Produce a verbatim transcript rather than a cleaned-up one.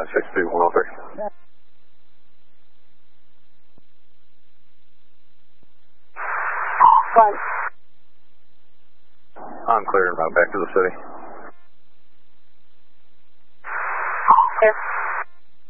nine six two one oh three. One. I'm clear and route back to the city. Clear.